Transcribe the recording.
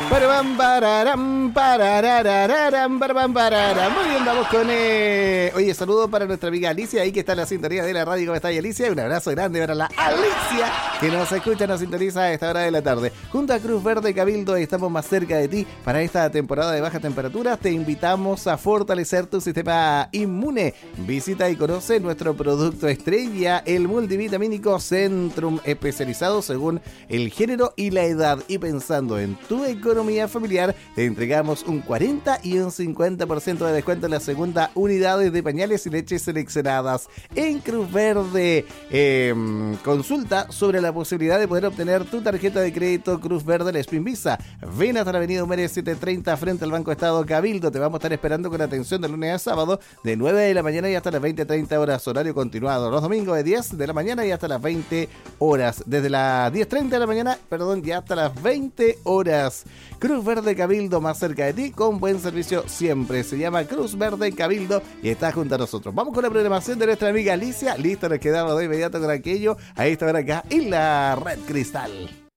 Parabam, pararam, pararararam, parabam, pararam. Muy bien, vamos con... Oye, saludo para nuestra amiga Alicia, ahí que está en la sintonía de la radio. ¿Cómo está ahí, Alicia? Un abrazo grande para la Alicia, que nos escucha, nos sintoniza a esta hora de la tarde. Junto a Cruz Verde Cabildo estamos más cerca de ti. Para esta temporada de bajas temperaturas te invitamos a fortalecer tu sistema inmune. Visita y conoce nuestro producto estrella, el multivitamínico Centrum, especializado según el género y la edad. Y pensando en tu economía familiar, te entregamos un 40 y un 50% de descuento en la segunda unidades de pañales y leches seleccionadas en Cruz Verde. Consulta sobre la posibilidad de poder obtener tu tarjeta de crédito Cruz Verde La Spin Visa. Ven hasta la avenida Humérez 730 frente al Banco Estado Cabildo. Te vamos a estar esperando con atención de lunes a sábado de 9 de la mañana y hasta las 20:30 horas, horario continuado. Los domingos de 10 de la mañana y hasta las 20 horas. Desde las 10:30 de la mañana, y hasta las 20 horas. Cruz Verde Cabildo, más cerca de ti, con buen servicio siempre. Se llama Cruz Verde Cabildo y está junto a nosotros. Vamos con la programación de nuestra amiga Alicia. Listo, nos quedamos de inmediato con aquello. Ahí está ahora acá en la Red Cristal.